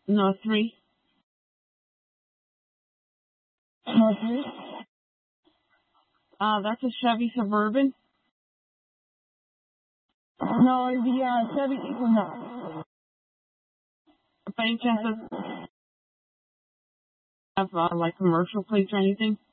No, 3. No, 3. That's a Chevy Suburban. No, the Chevy Equinox. By any chance, does it have like commercial plates or anything?